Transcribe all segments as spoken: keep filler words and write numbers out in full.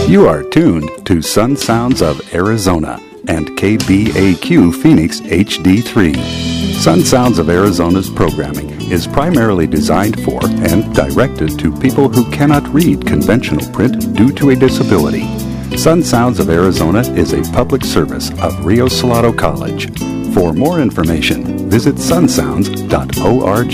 You are tuned to Sun Sounds of Arizona and K B A Q Phoenix H D three. Sun Sounds of Arizona's programming is primarily designed for and directed to people who cannot read conventional print due to a disability. Sun Sounds of Arizona is a public service of Rio Salado College. For more information, visit sun sounds dot org.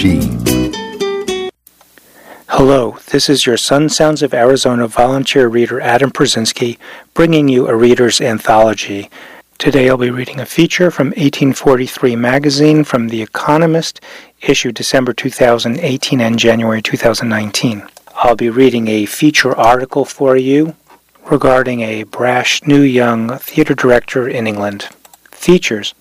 Hello, this is your Sun Sounds of Arizona volunteer reader Adam Przinsky bringing you a reader's anthology. Today I'll be reading a feature from eighteen forty-three magazine from The Economist, issued December two thousand eighteen and January two thousand nineteen. I'll be reading a feature article for you regarding a brash new young theater director in England. Features: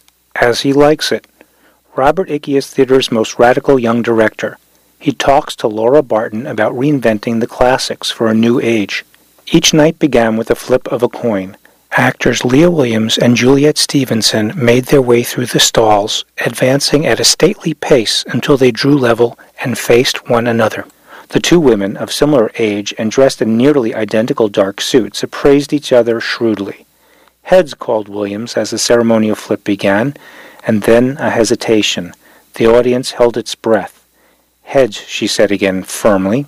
As He Likes It. Robert Ickey is theater's most radical young director. He talks to Laura Barton about reinventing the classics for a new age. Each night began with a flip of a coin. Actors Leah Williams and Juliet Stevenson made their way through the stalls, advancing at a stately pace until they drew level and faced one another. The two women, of similar age and dressed in nearly identical dark suits, appraised each other shrewdly. "Heads," called Williams as the ceremonial flip began, and then a hesitation. The audience held its breath. "Heads," she said again firmly.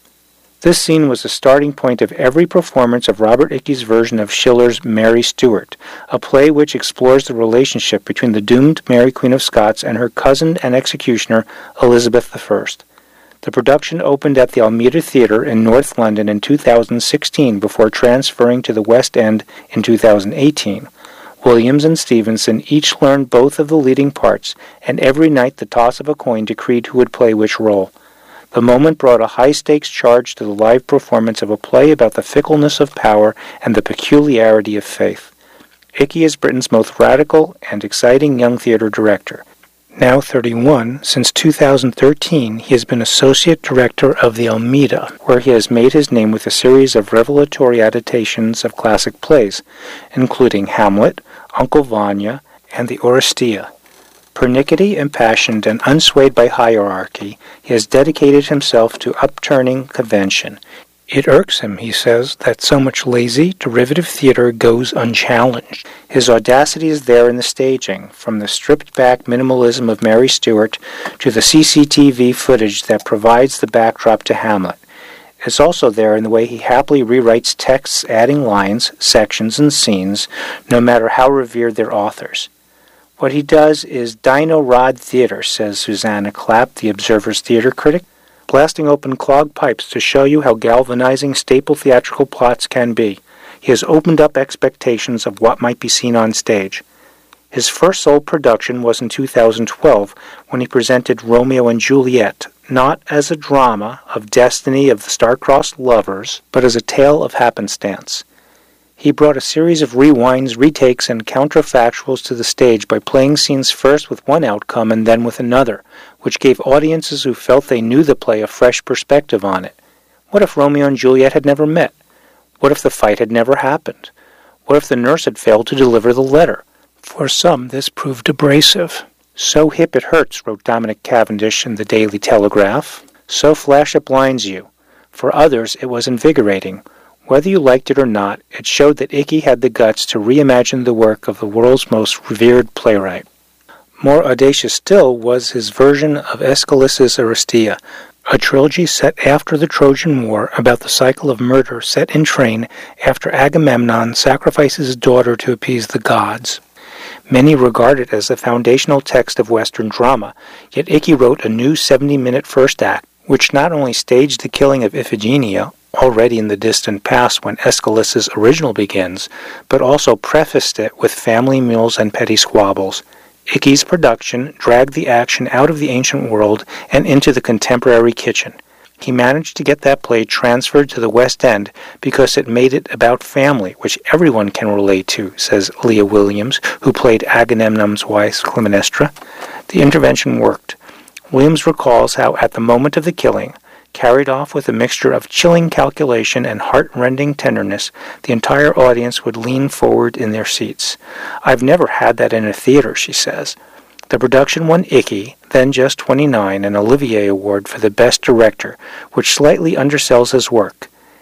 This scene was the starting point of every performance of Robert Ickey's version of Schiller's Mary Stuart, a play which explores the relationship between the doomed Mary Queen of Scots and her cousin and executioner Elizabeth the First. The production opened at the Almeida Theatre in North London in two thousand sixteen before transferring to the West End in two thousand eighteen. Williams and Stevenson each learned both of the leading parts, and every night the toss of a coin decreed who would play which role. The moment brought a high-stakes charge to the live performance of a play about the fickleness of power and the peculiarity of faith. Ickey is Britain's most radical and exciting young theater director. Now thirty-one, since two thousand thirteen, he has been associate director of the Almeida, where he has made his name with a series of revelatory adaptations of classic plays, including Hamlet, Uncle Vanya, and the Oresteia. Pernickety, impassioned, and unswayed by hierarchy, he has dedicated himself to upturning convention. It irks him, he says, that so much lazy, derivative theater goes unchallenged. His audacity is there in the staging, from the stripped-back minimalism of Mary Stuart to the C C T V footage that provides the backdrop to Hamlet. It's also there in the way he happily rewrites texts, adding lines, sections, and scenes, no matter how revered their authors. What he does is dino-rod theater, says Susanna Clapp, the Observer's theater critic, blasting open clogged pipes to show you how galvanizing staple theatrical plots can be. He has opened up expectations of what might be seen on stage. His first sole production was in two thousand twelve, when he presented Romeo and Juliet, not as a drama of destiny of the star-crossed lovers, but as a tale of happenstance. He brought a series of rewinds, retakes, and counterfactuals to the stage by playing scenes first with one outcome and then with another, which gave audiences who felt they knew the play a fresh perspective on it. What if Romeo and Juliet had never met? What if the fight had never happened? What if the nurse had failed to deliver the letter? For some, this proved abrasive. "So hip it hurts," wrote Dominic Cavendish in the Daily Telegraph. "So flash it blinds you." For others, it was invigorating. Whether you liked it or not, it showed that Ickey had the guts to reimagine the work of the world's most revered playwright. More audacious still was his version of Aeschylus's Oresteia, a trilogy set after the Trojan War about the cycle of murder set in train after Agamemnon sacrifices his daughter to appease the gods. Many regard it as the foundational text of Western drama, yet Ickey wrote a new seventy-minute first act, which not only staged the killing of Iphigenia, already in the distant past when Aeschylus's original begins, but also prefaced it with family meals and petty squabbles. Ickey's production dragged the action out of the ancient world and into the contemporary kitchen. He managed to get that play transferred to the West End because it made it about family, which everyone can relate to, says Leah Williams, who played Agamemnon's wife, Clytemnestra. The intervention worked. Williams recalls how at the moment of the killing, carried off with a mixture of chilling calculation and heart-rending tenderness, the entire audience would lean forward in their seats. "I've never had that in a theater," she says. The production won Ickey, then just twenty-nine, an Olivier Award for the Best Director, which slightly undersells his work.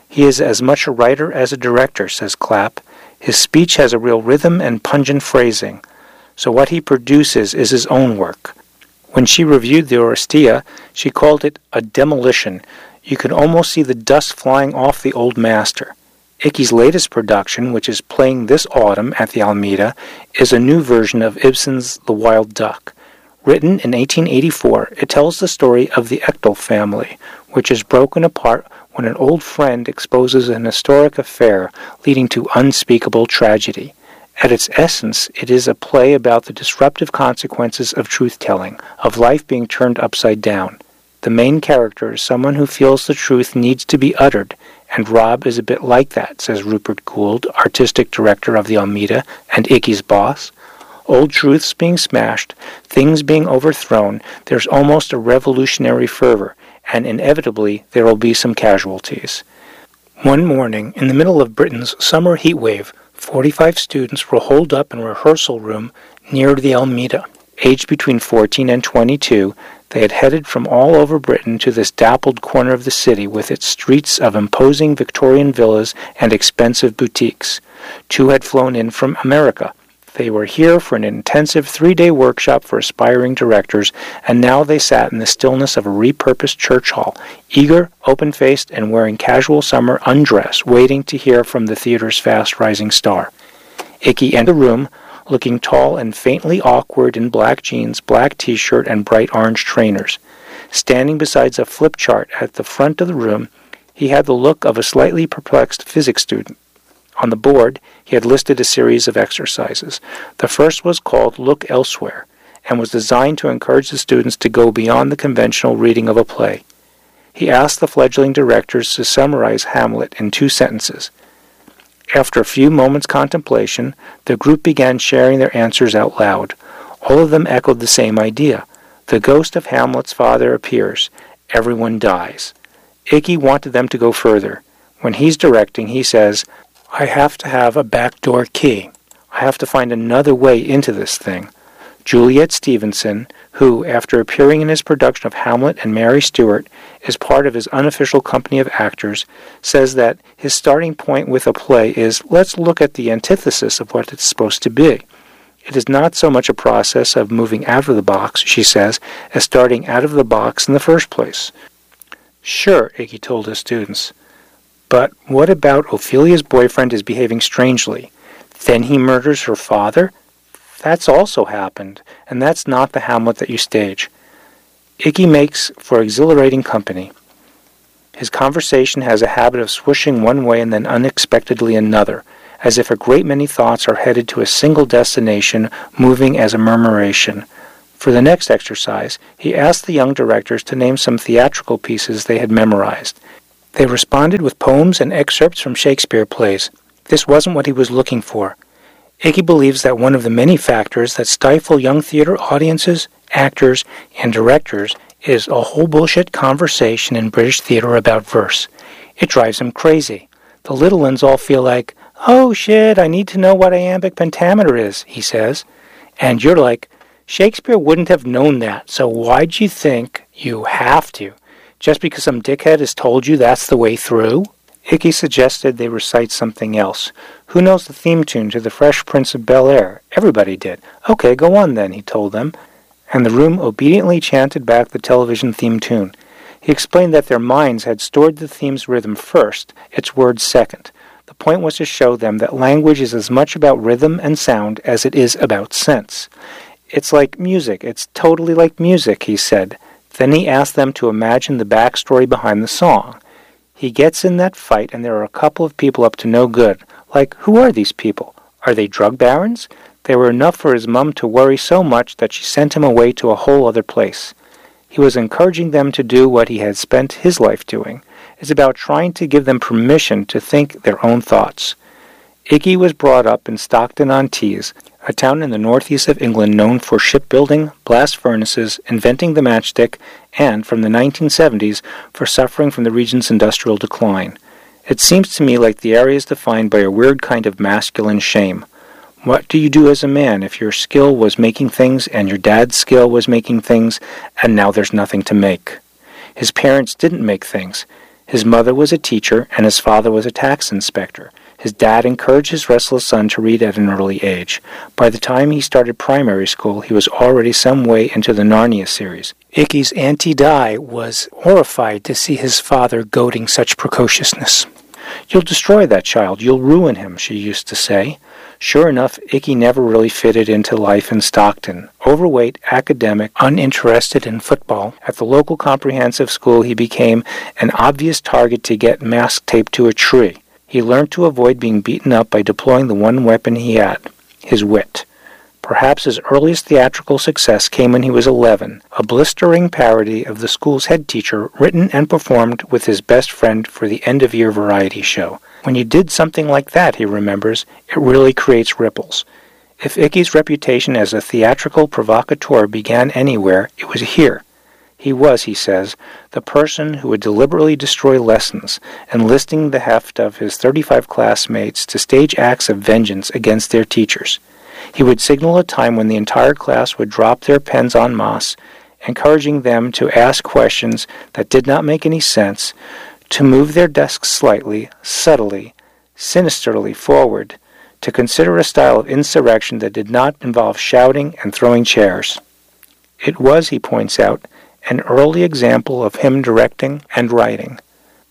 He is as much a writer as a director, says Clapp. His speech has a real rhythm and pungent phrasing, so what he produces is his own work. When she reviewed the Oresteia, she called it a demolition. You could almost see the dust flying off the old master. Icky's latest production, which is playing this autumn at the Almeida, is a new version of Ibsen's The Wild Duck. Written in eighteen eighty-four, it tells the story of the Echtel family, which is broken apart when an old friend exposes an historic affair leading to unspeakable tragedy. At its essence, it is a play about the disruptive consequences of truth-telling, of life being turned upside down. The main character is someone who feels the truth needs to be uttered, and Rob is a bit like that, says Rupert Gould, artistic director of the Almeida and Icky's boss. Old truths being smashed, things being overthrown, there's almost a revolutionary fervor, and inevitably there will be some casualties. One morning, in the middle of Britain's summer heat wave, forty-five students were holed up in a rehearsal room near the Almeida. Aged between fourteen and twenty-two, they had headed from all over Britain to this dappled corner of the city with its streets of imposing Victorian villas and expensive boutiques. Two had flown in from America. They were here for an intensive three-day workshop for aspiring directors, and now they sat in the stillness of a repurposed church hall, eager, open-faced, and wearing casual summer undress, waiting to hear from the theater's fast-rising star. Icky entered the room, looking tall and faintly awkward in black jeans, black t-shirt, and bright orange trainers. Standing beside a flip chart at the front of the room, he had the look of a slightly perplexed physics student. On the board, he had listed a series of exercises. The first was called Look Elsewhere, and was designed to encourage the students to go beyond the conventional reading of a play. He asked the fledgling directors to summarize Hamlet in two sentences. After a few moments' contemplation, the group began sharing their answers out loud. All of them echoed the same idea. The ghost of Hamlet's father appears. Everyone dies. Icky wanted them to go further. When he's directing, he says, I have to have a backdoor key. I have to find another way into this thing. Juliet Stevenson, who, after appearing in his production of Hamlet and Mary Stuart, is part of his unofficial company of actors, says that his starting point with a play is, let's look at the antithesis of what it's supposed to be. It is not so much a process of moving out of the box, she says, as starting out of the box in the first place. Sure, Icky told his students. But what about Ophelia's boyfriend is behaving strangely? Then he murders her father? That's also happened, and that's not the Hamlet that you stage. Icky makes for exhilarating company. His conversation has a habit of swooshing one way and then unexpectedly another, as if a great many thoughts are headed to a single destination, moving as a murmuration. For the next exercise, he asked the young directors to name some theatrical pieces they had memorized. They responded with poems and excerpts from Shakespeare plays. This wasn't what he was looking for. Icky believes that one of the many factors that stifle young theater audiences, actors, and directors is a whole bullshit conversation in British theater about verse. It drives him crazy. The little ones all feel like, oh shit, I need to know what iambic pentameter is, he says. And you're like, Shakespeare wouldn't have known that, so why'd you think you have to? Just because some dickhead has told you that's the way through? Icky suggested they recite something else. Who knows the theme tune to The Fresh Prince of Bel-Air? Everybody did. Okay, go on then, he told them. And the room obediently chanted back the television theme tune. He explained that their minds had stored the theme's rhythm first, its words second. The point was to show them that language is as much about rhythm and sound as it is about sense. It's like music. It's totally like music, he said. Then he asked them to imagine the backstory behind the song. He gets in that fight, and there are a couple of people up to no good. Like, who are these people? Are they drug barons? They were enough for his mum to worry so much that she sent him away to a whole other place. He was encouraging them to do what he had spent his life doing. It's about trying to give them permission to think their own thoughts. Icky was brought up in Stockton-on-Tees, a town in the northeast of England known for shipbuilding, blast furnaces, inventing the matchstick, and, from the nineteen seventies, for suffering from the region's industrial decline. It seems to me like the area is defined by a weird kind of masculine shame. What do you do as a man if your skill was making things and your dad's skill was making things, and now there's nothing to make? His parents didn't make things. His mother was a teacher, and his father was a tax inspector. His dad encouraged his restless son to read at an early age. By the time he started primary school, he was already some way into the Narnia series. Icky's Auntie Di was horrified to see his father goading such precociousness. "You'll destroy that child. You'll ruin him," she used to say. Sure enough, Icky never really fitted into life in Stockton. Overweight, academic, uninterested in football, at the local comprehensive school he became an obvious target to get mask taped to a tree. He learned to avoid being beaten up by deploying the one weapon he had, his wit. Perhaps his earliest theatrical success came when he was eleven, a blistering parody of the school's head teacher written and performed with his best friend for the end-of-year variety show. When you did something like that, he remembers, it really creates ripples. If Icky's reputation as a theatrical provocateur began anywhere, it was here. He was, he says, the person who would deliberately destroy lessons, enlisting the heft of his thirty-five classmates to stage acts of vengeance against their teachers. He would signal a time when the entire class would drop their pens en masse, encouraging them to ask questions that did not make any sense, to move their desks slightly, subtly, sinisterly forward, to consider a style of insurrection that did not involve shouting and throwing chairs. It was, he points out, an early example of him directing and writing.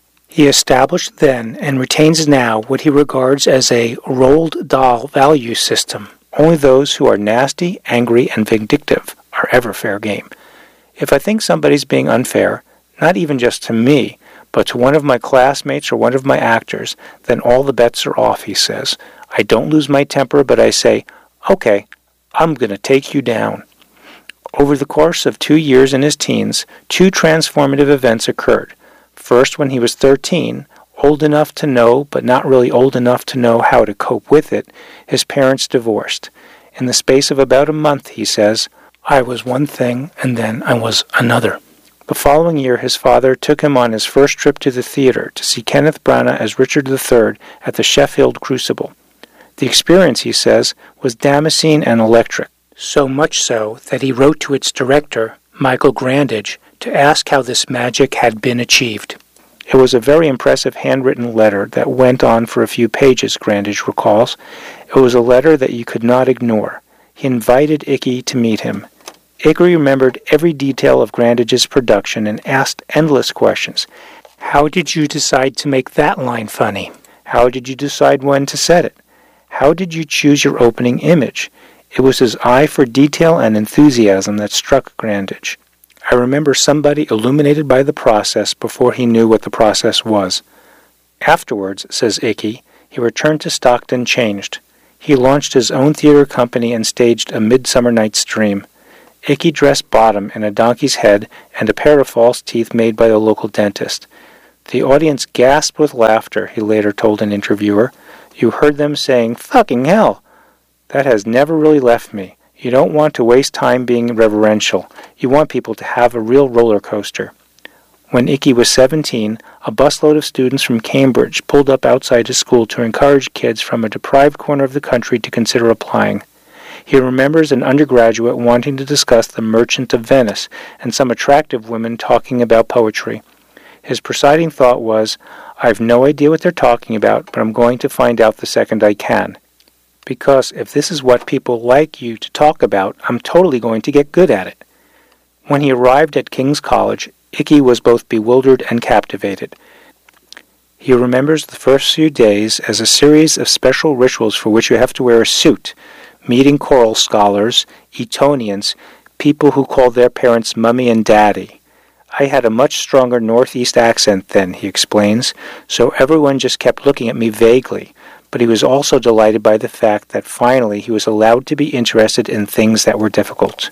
He established then and retains now what he regards as a rolled doll value system. Only those who are nasty, angry, and vindictive are ever fair game. If I think somebody's being unfair, not even just to me, but to one of my classmates or one of my actors, then all the bets are off, he says. I don't lose my temper, but I say, okay, I'm going to take you down. Over the course of two years in his teens, two transformative events occurred. First, when he was thirteen, old enough to know, but not really old enough to know how to cope with it, his parents divorced. In the space of about a month, he says, I was one thing, and then I was another. The following year, his father took him on his first trip to the theater to see Kenneth Branagh as Richard the Third at the Sheffield Crucible. The experience, he says, was Damascene and electric, so much so that he wrote to its director, Michael Grandage, to ask how this magic had been achieved. It was a very impressive handwritten letter that went on for a few pages, Grandage recalls. It was a letter that you could not ignore. He invited Icky to meet him. Icky remembered every detail of Grandage's production and asked endless questions. How did you decide to make that line funny? How did you decide when to set it? How did you choose your opening image? It was his eye for detail and enthusiasm that struck Grandage. I remember somebody illuminated by the process before he knew what the process was. Afterwards, says Icky, he returned to Stockton changed. He launched his own theater company and staged A Midsummer Night's Dream. Icky dressed bottom in a donkey's head and a pair of false teeth made by a local dentist. The audience gasped with laughter, he later told an interviewer. You heard them saying, fucking hell! That has never really left me. You don't want to waste time being reverential. You want people to have a real roller coaster. When Icky was seventeen, a busload of students from Cambridge pulled up outside his school to encourage kids from a deprived corner of the country to consider applying. He remembers an undergraduate wanting to discuss The Merchant of Venice and some attractive women talking about poetry. His presiding thought was, I've no idea what they're talking about, but I'm going to find out the second I can. Because if this is what people like you to talk about, I'm totally going to get good at it. When he arrived at King's College, Icky was both bewildered and captivated. He remembers the first few days as a series of special rituals for which you have to wear a suit, meeting choral scholars, Etonians, people who called their parents Mummy and Daddy. I had a much stronger Northeast accent then, he explains, so everyone just kept looking at me vaguely, but he was also delighted by the fact that finally he was allowed to be interested in things that were difficult.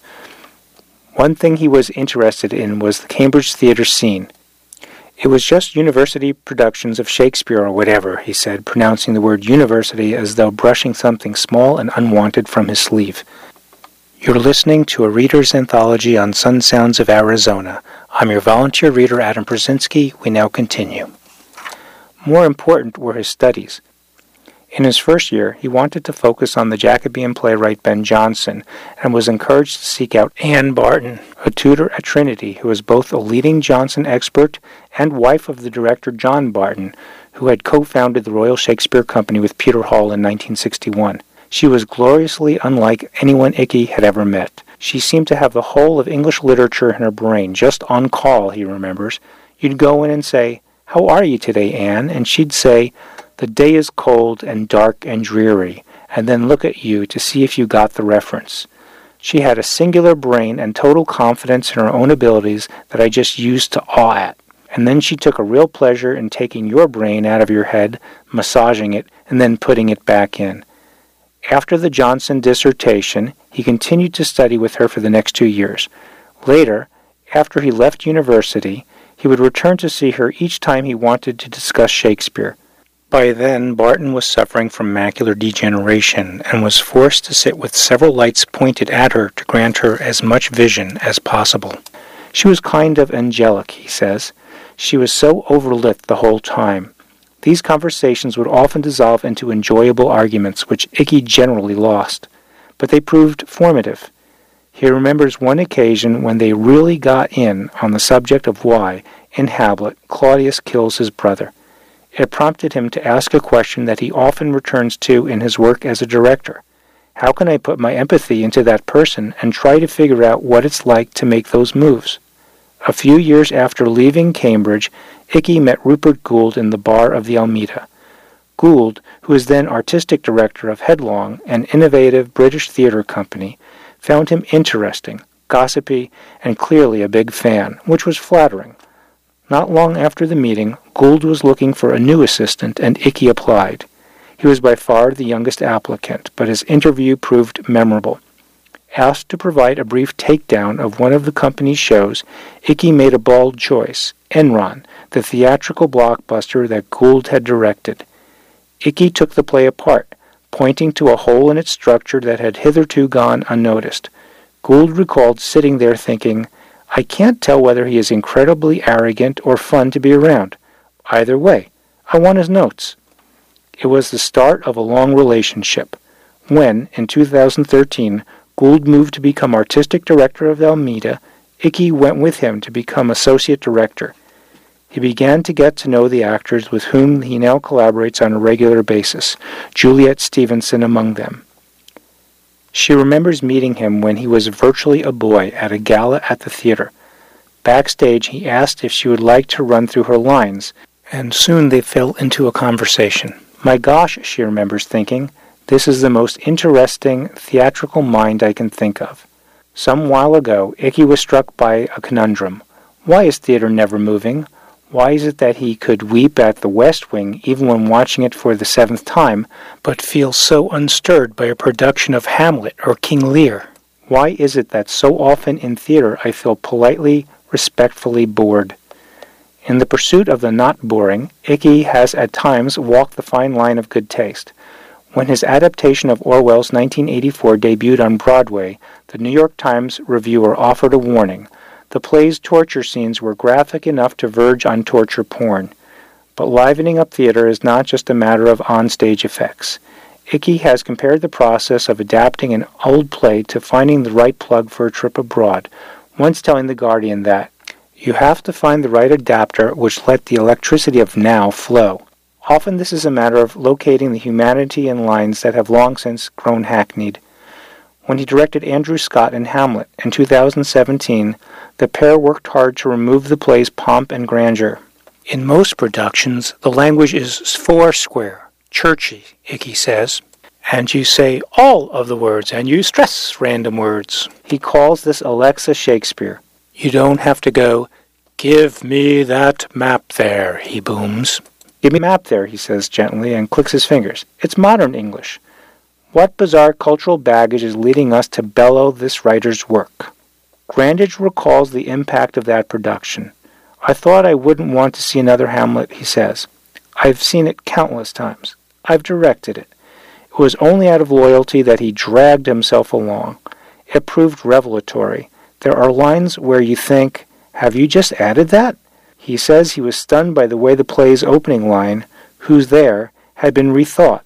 One thing he was interested in was the Cambridge theater scene. It was just university productions of Shakespeare or whatever, he said, pronouncing the word university as though brushing something small and unwanted from his sleeve. You're listening to a reader's anthology on Sun Sounds of Arizona. I'm your volunteer reader, Adam Brzezinski. We now continue. More important were his studies. In his first year, he wanted to focus on the Jacobean playwright Ben Jonson and was encouraged to seek out Anne Barton, a tutor at Trinity who was both a leading Jonson expert and wife of the director John Barton, who had co-founded the Royal Shakespeare Company with Peter Hall in nineteen sixty-one. She was gloriously unlike anyone Icky had ever met. She seemed to have the whole of English literature in her brain, just on call, he remembers. You'd go in and say, "How are you today, Anne?" And she'd say, "The day is cold and dark and dreary," and then look at you to see if you got the reference. She had a singular brain and total confidence in her own abilities that I just used to awe at. And then she took a real pleasure in taking your brain out of your head, massaging it, and then putting it back in. After the Jonson dissertation, he continued to study with her for the next two years. Later, after he left university, he would return to see her each time he wanted to discuss Shakespeare. By then, Barton was suffering from macular degeneration and was forced to sit with several lights pointed at her to grant her as much vision as possible. She was kind of angelic, he says. She was so overlit the whole time. These conversations would often dissolve into enjoyable arguments, which Icky generally lost, but they proved formative. He remembers one occasion when they really got in on the subject of why, in Hamlet, Claudius kills his brother. It prompted him to ask a question that he often returns to in his work as a director. How can I put my empathy into that person and try to figure out what it's like to make those moves? A few years after leaving Cambridge, Icky met Rupert Goold in the bar of the Almeida. Goold, who was then artistic director of Headlong, an innovative British theatre company, found him interesting, gossipy, and clearly a big fan, which was flattering. Not long after the meeting, Goold was looking for a new assistant, and Icky applied. He was by far the youngest applicant, but his interview proved memorable. Asked to provide a brief takedown of one of the company's shows, Icky made a bold choice, Enron, the theatrical blockbuster that Goold had directed. Icky took the play apart, pointing to a hole in its structure that had hitherto gone unnoticed. Goold recalled sitting there thinking, I can't tell whether he is incredibly arrogant or fun to be around. Either way, I want his notes. It was the start of a long relationship. When, in two thousand thirteen, Goold moved to become artistic director of the Almeida, Icky went with him to become associate director. He began to get to know the actors with whom he now collaborates on a regular basis, Juliet Stevenson among them. She remembers meeting him when he was virtually a boy at a gala at the theater. Backstage, he asked if she would like to run through her lines, and soon they fell into a conversation. My gosh, she remembers thinking, this is the most interesting theatrical mind I can think of. Some while ago, Icky was struck by a conundrum. Why is theater never moving? Why is it that he could weep at the West Wing even when watching it for the seventh time, but feel so unstirred by a production of Hamlet or King Lear? Why is it that so often in theater I feel politely, respectfully bored? In the pursuit of the not boring, Icky has at times walked the fine line of good taste. When his adaptation of Orwell's nineteen eighty-four debuted on Broadway, the New York Times reviewer offered a warning. The play's torture scenes were graphic enough to verge on torture porn. But livening up theater is not just a matter of on-stage effects. Icky has compared the process of adapting an old play to finding the right plug for a trip abroad, once telling The Guardian that, you have to find the right adapter which let the electricity of now flow. Often this is a matter of locating the humanity in lines that have long since grown hackneyed. When he directed Andrew Scott in Hamlet in two thousand seventeen, the pair worked hard to remove the play's pomp and grandeur. In most productions, the language is four-square, churchy, Icky says, and you say all of the words and you stress random words. He calls this Alexa Shakespeare. You don't have to go, give me that map there, he booms. Give me a map there, he says gently, and clicks his fingers. It's modern English. What bizarre cultural baggage is leading us to bellow this writer's work? Grandage recalls the impact of that production. I thought I wouldn't want to see another Hamlet, he says. I've seen it countless times. I've directed it. It was only out of loyalty that he dragged himself along. It proved revelatory. There are lines where you think, have you just added that? He says he was stunned by the way the play's opening line, who's there, had been rethought,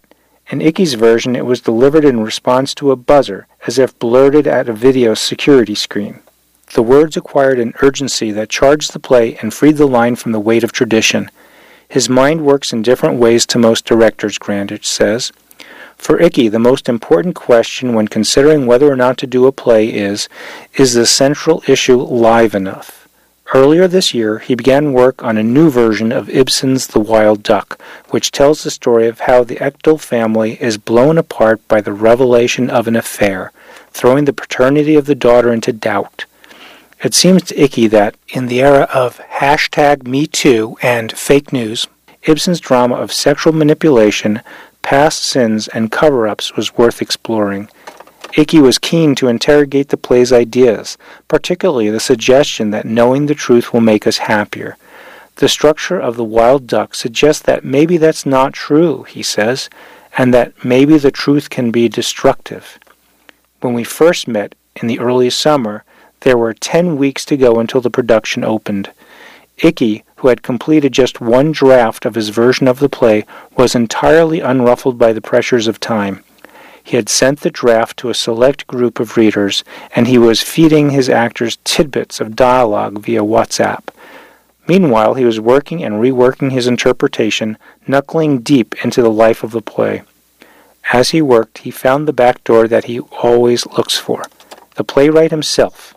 In Icky's version, it was delivered in response to a buzzer, as if blurted at a video security screen. The words acquired an urgency that charged the play and freed the line from the weight of tradition. His mind works in different ways to most directors, Grandich says. For Icky, the most important question when considering whether or not to do a play is, is the central issue live enough? Earlier this year, he began work on a new version of Ibsen's The Wild Duck, which tells the story of how the Ekdahl family is blown apart by the revelation of an affair, throwing the paternity of the daughter into doubt. It seems to Icky that, in the era of hashtag Me Too and fake news, Ibsen's drama of sexual manipulation, past sins, and cover-ups was worth exploring. Icky was keen to interrogate the play's ideas, particularly the suggestion that knowing the truth will make us happier. The structure of The Wild Duck suggests that maybe that's not true, he says, and that maybe the truth can be destructive. When we first met in the early summer, there were ten weeks to go until the production opened. Icky, who had completed just one draft of his version of the play, was entirely unruffled by the pressures of time. He had sent the draft to a select group of readers, and he was feeding his actors tidbits of dialogue via WhatsApp. Meanwhile, he was working and reworking his interpretation, knuckling deep into the life of the play. As he worked, he found the back door that he always looks for, the playwright himself.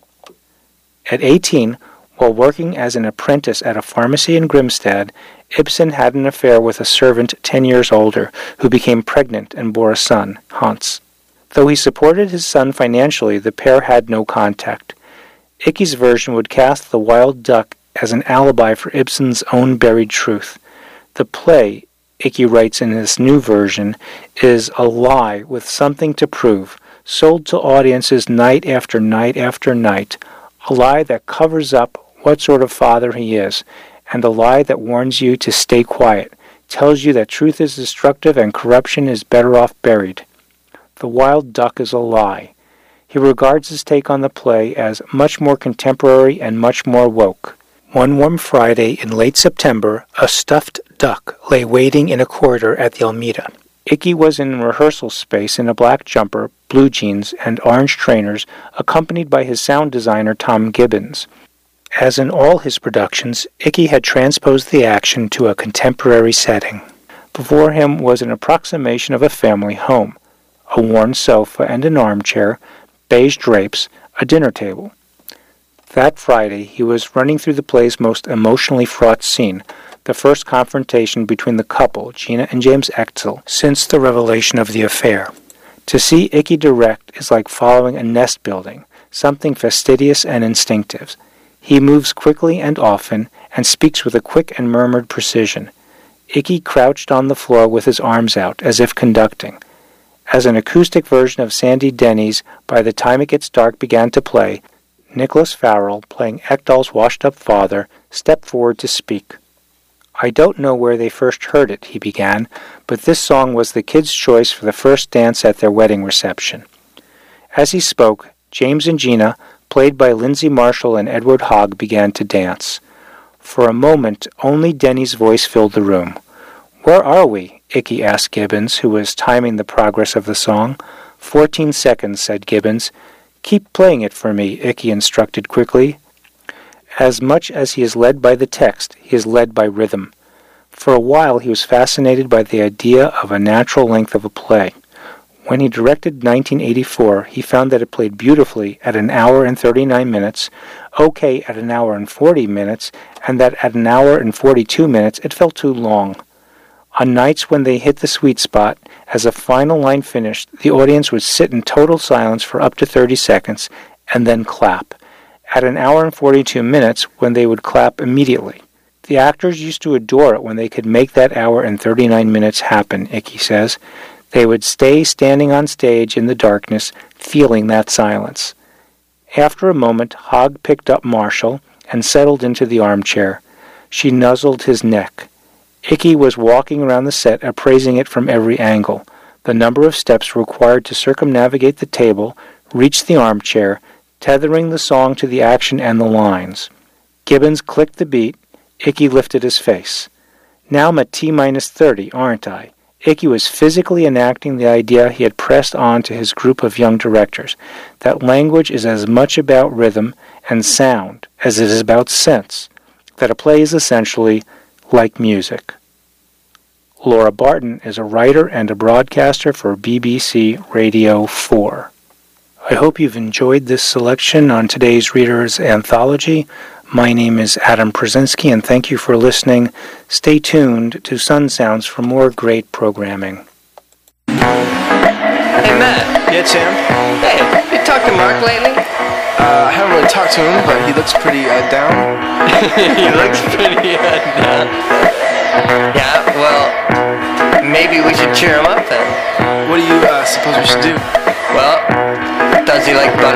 At eighteen, while working as an apprentice at a pharmacy in Grimstad, Ibsen had an affair with a servant ten years older, who became pregnant and bore a son, Hans. Though he supported his son financially, the pair had no contact. Icky's version would cast The Wild Duck as an alibi for Ibsen's own buried truth. The play, Icky writes in this new version, is a lie with something to prove, sold to audiences night after night after night, a lie that covers up what sort of father he is, and a lie that warns you to stay quiet, tells you that truth is destructive and corruption is better off buried. The Wild Duck is a lie. He regards his take on the play as much more contemporary and much more woke. One warm Friday in late September, a stuffed duck lay waiting in a corridor at the Almeida. Icky was in rehearsal space in a black jumper, blue jeans, and orange trainers, accompanied by his sound designer Tom Gibbons. As in all his productions, Icky had transposed the action to a contemporary setting. Before him was an approximation of a family home, a worn sofa and an armchair, beige drapes, a dinner table. That Friday, he was running through the play's most emotionally fraught scene, the first confrontation between the couple, Gina and James Ekdahl, since the revelation of the affair. To see Icky direct is like following a nest building, something fastidious and instinctive. He moves quickly and often, and speaks with a quick and murmured precision. Icky crouched on the floor with his arms out, as if conducting. As an acoustic version of Sandy Denny's By the Time It Gets Dark began to play, Nicholas Farrell, playing Ekdahl's washed-up father, stepped forward to speak. "I don't know where they first heard it," he began, "but this song was the kids' choice for the first dance at their wedding reception." As he spoke, James and Gina, played by Lindsay Marshall and Edward Hogg, began to dance. For a moment, only Denny's voice filled the room. "Where are we?" Icky asked Gibbons, who was timing the progress of the song. Fourteen seconds," said Gibbons. "Keep playing it for me," Icky instructed quickly. As much as he is led by the text, he is led by rhythm. For a while he was fascinated by the idea of a natural length of a play. When he directed nineteen eighty-four, he found that it played beautifully at an hour and thirty-nine minutes, okay at an hour and forty minutes, and that at an hour and forty-two minutes it felt too long. On nights when they hit the sweet spot, as a final line finished, the audience would sit in total silence for up to thirty seconds, and then clap. At an hour and forty-two minutes, when they would clap immediately. The actors used to adore it when they could make that hour and thirty-nine minutes happen, Icky says. They would stay standing on stage in the darkness, feeling that silence. After a moment, Hogg picked up Marshall and settled into the armchair. She nuzzled his neck. Icky was walking around the set, appraising it from every angle. The number of steps required to circumnavigate the table, reach the armchair, tethering the song to the action and the lines. Gibbons clicked the beat. Icky lifted his face. "Now I'm at T minus thirty, aren't I?" Icky was physically enacting the idea he had pressed on to his group of young directors, that language is as much about rhythm and sound as it is about sense, that a play is essentially like music. Laura Barton is a writer and a broadcaster for B B C Radio four. I hope you've enjoyed this selection on today's Reader's Anthology. My name is Adam Przezinski, and thank you for listening. Stay tuned to Sun Sounds for more great programming. Hey, Matt. Yeah, Tim? Hey, you talked to Mark lately? Uh, I haven't really talked to him, but he looks pretty uh, down. He looks pretty uh, down. Yeah, well, maybe we should cheer him up then. What do you uh, suppose we should do? Well, does he like butter?